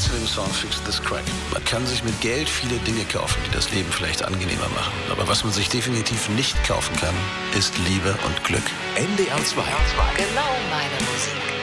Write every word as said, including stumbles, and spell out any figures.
zu dem Song Fix This Crack. Man kann sich mit Geld viele Dinge kaufen, die das Leben vielleicht angenehmer machen. Aber was man sich definitiv nicht kaufen kann, ist Liebe und Glück. N D R zwei. Genau meine Musik.